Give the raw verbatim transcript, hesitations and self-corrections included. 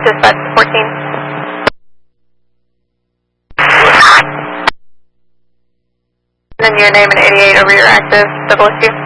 dispatch fourteen. And then your name and eighty-eight over your active double issue.